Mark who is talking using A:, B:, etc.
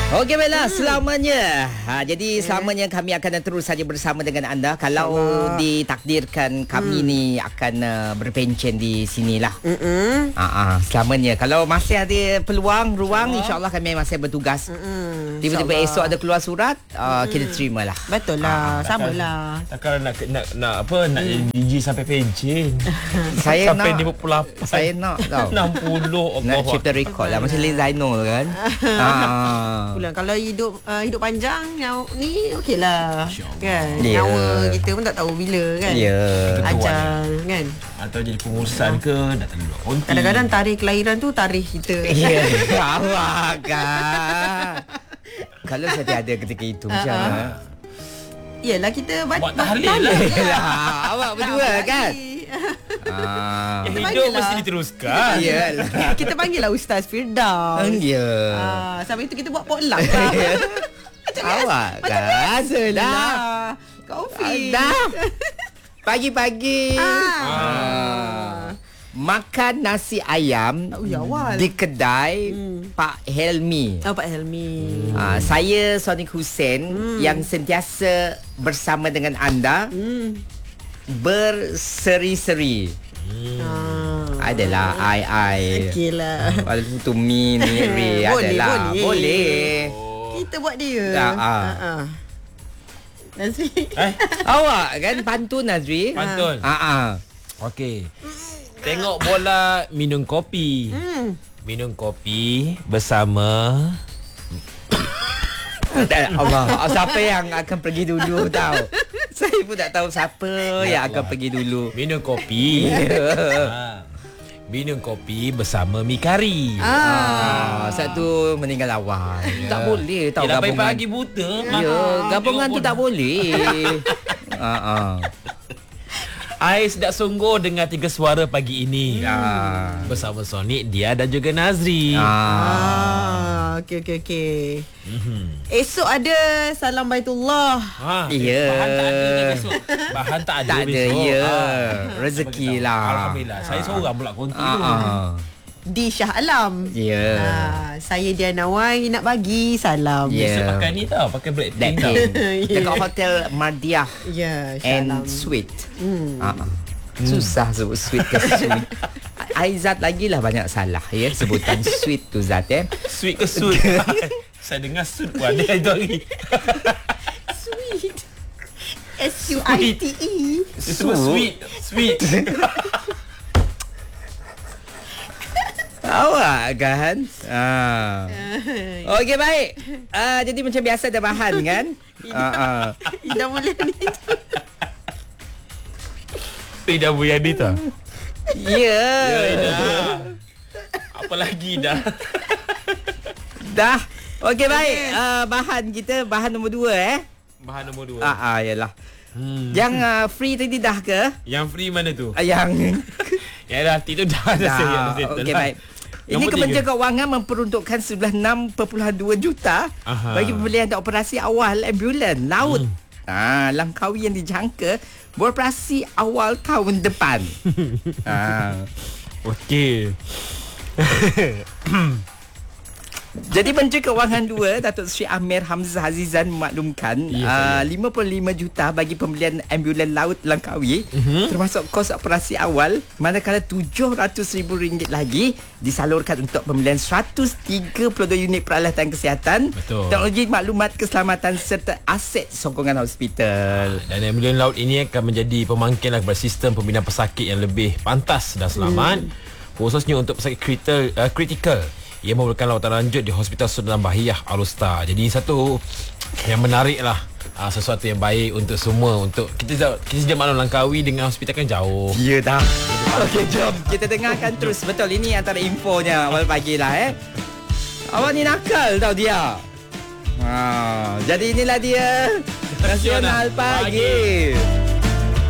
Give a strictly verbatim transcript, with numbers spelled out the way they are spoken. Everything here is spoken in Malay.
A: Okey baiklah, selamanya. Ha, jadi selamanya kami akan terus saja bersama dengan anda. Kalau Allah ditakdirkan kami hmm. ni akan uh, berpencen di sinilah. Hmm. Ha, ha, selamanya. Kalau masih ada peluang, ruang, insya-Allah kami masih bertugas. Hmm. Tiba-tiba esok ada keluar surat, uh, hmm. kita terimalah.
B: Betul lah, ha, samalah.
C: Takkan nak nak nak apa nak hmm. D J sampai pencen.
A: Saya
C: sampai
A: nak
C: lima puluh lapan.
A: Saya nak tau.
C: enam puluh
A: nak cipta rekod lah macam Lin Zainul kan. Ha.
B: Pulang kalau hidup uh, hidup panjang nyawa ni okeylah kan.
A: Yeah.
B: Nyawa kita pun tak tahu bila kan.
A: Ya. Yeah.
B: Ajal kan.
C: Atau jadi pengurusan ke datang luar konti.
B: Kadang-kadang tarikh kelahiran tu tarikh kita.
A: Ya. Awak kan. Kalau saya ada ketika itu macam mana?
B: Yalah kita
C: buat tahlil lah.
A: Awak berdua kan.
C: Ah, ya, hidup mesti diteruskan.
A: Iyalah.
B: Kita panggil lah Ustaz Firdaus.
A: Ya.
B: Ah, sampai itu kita buat potluck lah.
A: Awak kan.
B: Dah. Kopi.
A: Dah. Pagi-pagi.
B: Ah.
A: Ah. Makan nasi ayam
B: oh, ya,
A: di kedai hmm. Pak Helmi.
B: Oh, Pak Helmi.
A: Ah, saya Sonik Hussein hmm. yang sentiasa bersama dengan anda. Hmm. Berseri-seri. Hmm. Ah. Adalah ai-ai.
B: Okeylah.
A: Walaupun tu mi ni re adalah
B: boleh.
A: boleh.
B: Oh. Kita buat dia.
A: Ha ah.
B: Ha. Nazri.
C: Eh?
A: Awak kan pantun Nazri?
C: Pantun.
A: Ha ah.
C: Okey. Tengok bola, minum kopi.
B: Hmm.
C: Minum kopi bersama
A: Allah, siapa yang akan pergi dulu tahu? Saya pun tak tahu siapa ya, yang akan Allah. pergi dulu.
C: Minum kopi. ha. Minum kopi bersama mi kari.
A: Ah, satu meninggal awal. Ya. Tak boleh tahu
C: Yelah,
A: gabungan.
C: pagi buta.
A: Ya, gabungan tu tak boleh. Ha ah.
C: Air sedap sungguh dengan tiga suara pagi ini.
A: Hmm.
C: Bersama Sonik, dia dan juga Nazri.
B: Ah, okey okey okey. Mm-hmm. Esok ada salam Baitullah.
C: Ha,
A: ya.
C: Bahan tak ada besok. Bahan tak ada
A: tak
C: besok.
A: ada, ya.
C: Ha.
A: Rezeki lah.
C: Alhamdulillah. Saya seorang pula konti
A: ah,
C: tu.
A: Ah.
B: Di Shah Alam.
A: Ya. Yeah.
B: Ha, saya Diana Wai nak bagi salam.
A: Ya.
C: Biasa pakai ni tau, pakai Blackpink tau.
A: yeah. Dekat Hotel Mardiah.
B: Ya, yeah,
A: and Suite.
B: Hmm.
A: Uh-huh. Hmm. Susah sebut Suite ke Suite. Aizat lagi lah banyak salah ya sebutan Suite tu Zat eh.
C: Suite ke Suit? Saya dengar Suit pun ada itu lagi.
B: Sweet. S U I T E.
C: Itu sweet, sweet.
A: Awak kan? Ah. Okey baik. Ah, jadi macam biasa ada bahan kan? Ah, ah.
B: Ida boleh ni.
C: Ida Buyani tu.
A: Ya.
C: Ya Ida. Apa lagi dah?
A: Dah. Okey baik. Uh, bahan kita bahan nombor dua eh.
C: Bahan nombor dua.
A: Ah, ah yalah. Hmm. Yang uh, free tadi dah ke?
C: Yang free mana tu?
A: Uh, yang
C: Ya dah, itu dah.
A: dah. Okey baik. Ini Kementerian Kewangan memperuntukkan sebelah enam perpuluhan dua juta Aha. bagi pembelian dan operasi awal ambulan laut. Hmm. Ah, Langkawi yang dijangka beroperasi awal tahun depan. ah.
C: Okey.
A: Jadi Menteri Kewangan dua Datuk Seri Amir Hamzah Azizan memaklumkan yes, uh, lima puluh lima juta bagi pembelian ambulan laut Langkawi uh-huh. termasuk kos operasi awal, manakala tujuh ratus ribu ringgit lagi disalurkan untuk pembelian seratus tiga puluh dua unit peralatan kesihatan, Betul. teknologi maklumat keselamatan serta aset sokongan hospital.
C: Dan ambulan laut ini akan menjadi pemangkin kepada sistem pembinaan pesakit yang lebih pantas dan selamat, hmm. khususnya untuk pesakit kritikal, uh, kritikal. Ia memerlukan lawatan lanjut di Hospital Sultan Bahiyah Al-Usta. Jadi satu yang menarik lah, uh, sesuatu yang baik untuk semua. Untuk kita kita sejak maklum Langkawi dengan hospital kan jauh.
A: Ya dah. Okey, jom kita dengarkan terus. Betul, ini antara infonya awal pagi lah eh. Awak ni nakal tau dia. Ha, jadi inilah dia Nasional Pagi.